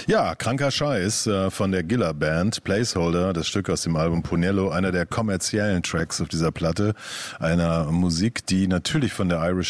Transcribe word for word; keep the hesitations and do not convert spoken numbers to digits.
Ja, kranker Scheiß äh, von der Gilla Band, Placeholder, das Stück aus dem Album Punello, einer der kommerziellen Tracks auf dieser Platte, einer Musik, die natürlich von der Irish